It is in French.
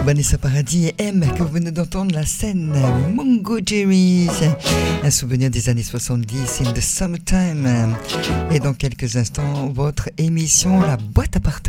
Vanessa Paradis et M que vous venez d'entendre la scène Mungo Jerry's, un souvenir des années 70 in the summertime. Et dans quelques instants, votre émission La Boîte à Partager.